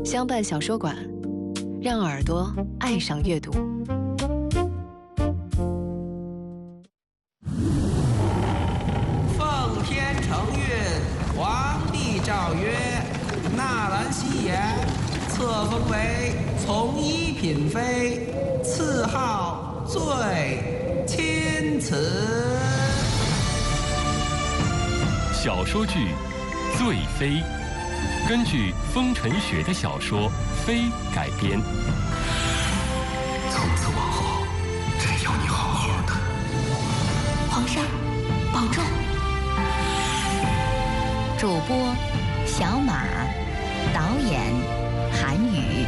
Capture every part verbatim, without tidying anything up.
相伴小说馆，让耳朵爱上阅读。 奉天承运，皇帝诏曰：纳兰希言册封为从一品妃，赐号最钦此。 小说剧《醉妃》根据风尘雪的小说《妃》改编。 从此往后，真要你好好的。 皇上，保重。 主播小马，导演韩宇。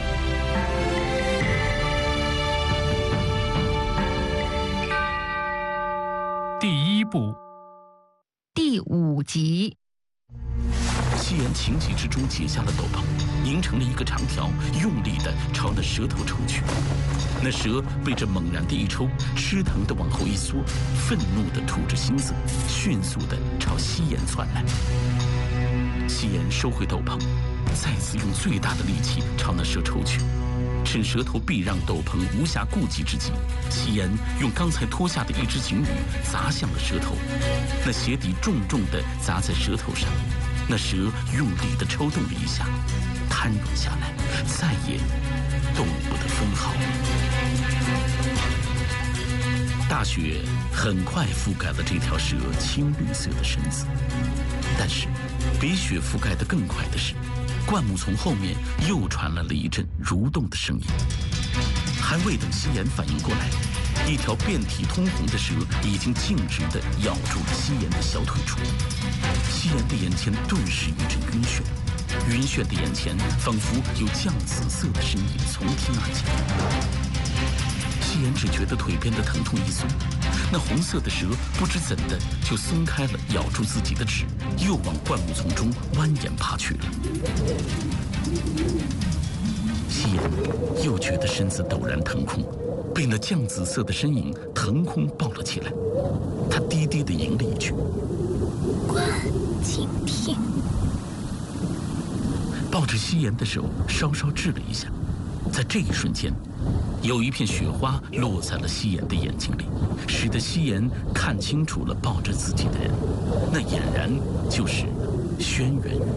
第一部， 第五集。 夕颜情急之中解下了斗篷，拧成了一个长条，用力地朝那蛇头抽去。那蛇被这猛然的一抽，吃疼地往后一缩，愤怒地吐着腥色，迅速地朝夕颜窜来。夕颜收回斗篷，再次用最大的力气朝那蛇抽去。趁蛇头避让斗篷无暇顾及之际，夕颜用刚才脱下的一只锦羽砸向了蛇头，那鞋底重重地砸在蛇头上。那蛇用力地抽动了一下，瘫软下来，再也动不得分毫。大雪很快覆盖了这条蛇青绿色的身子，但是比雪覆盖得更快的是，灌木丛后面又传来了一阵蠕动的声音。还未等夕颜反应过来，一条遍体通红的蛇已经径直地咬住了夕颜的小腿处。夕颜的眼前顿时一阵晕眩，晕眩的眼前仿佛有绛紫色的身影从天而降。夕颜只觉得腿边的疼痛一松，那红色的蛇不知怎的就松开了咬住自己的指，又往灌木丛中蜿蜒爬去了。夕颜又觉得身子陡然腾空，被那绛紫色的身影腾空抱了起来。他低低地吟了一句： 关敬亭。 抱着夕颜的手稍稍滞了一下，在这一瞬间，有一片雪花落在了夕颜的眼睛里，使得夕颜看清楚了抱着自己的人，那俨然就是轩辕玉。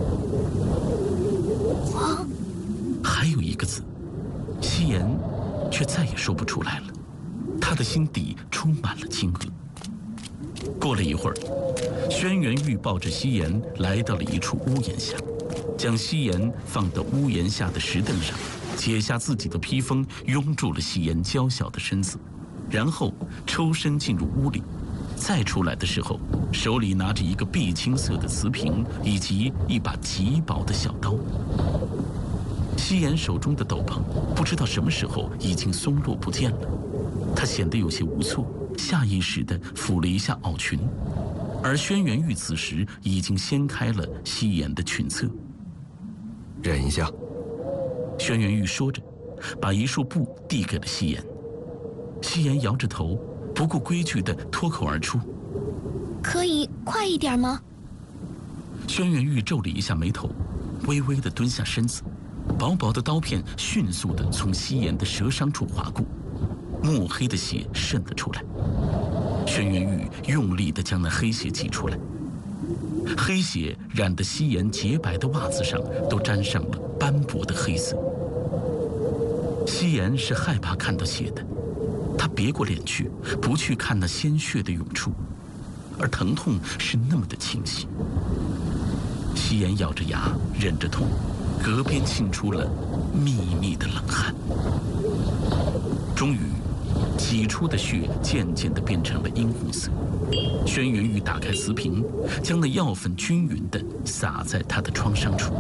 皇， 还有一个字，夕颜却再也说不出来了，他的心底充满了惊愕。过了一会儿，轩辕玉抱着夕颜来到了一处屋檐下，将夕颜放到屋檐下的石凳上，解下自己的披风，拥住了夕颜娇小的身子，然后抽身进入屋里。再出来的时候，手里拿着一个碧青色的瓷瓶以及一把极薄的小刀。夕颜手中的斗篷不知道什么时候已经松落不见了，她显得有些无措，下意识地抚了一下袄裙，而轩辕玉此时已经掀开了夕颜的裙侧。 忍一下。 轩辕玉说着，把一束布递给了夕颜。夕颜摇着头，不顾规矩地脱口而出： 可以快一点吗？ 轩辕玉皱了一下眉头，微微地蹲下身子，薄薄的刀片迅速地从夕颜的舌伤处划过，墨黑的血渗了出来。轩辕玉用力地将那黑血挤出来，黑血染得夕颜洁白的袜子上都沾上了斑驳的黑色。夕颜是害怕看到血的，她别过脸去，不去看那鲜血的涌出，而疼痛是那么的清晰。夕颜咬着牙忍着痛，额边沁出了密密的冷汗。终于挤出的血渐渐地变成了殷红色。轩辕玉打开瓷瓶，将那药粉均匀地洒在他的创伤处。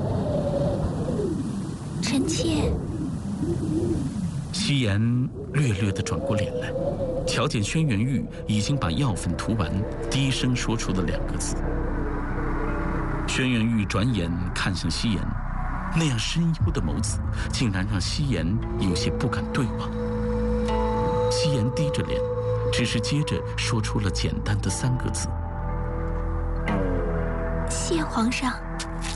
臣妾。 夕颜略略地转过脸来，瞧见轩辕玉已经把药粉涂完，低声说出了两个字。轩辕玉转眼看向夕颜，那样深幽的眸子竟然让夕颜有些不敢对望。夕颜低着脸，只是接着说出了简单的三个字： 谢皇上。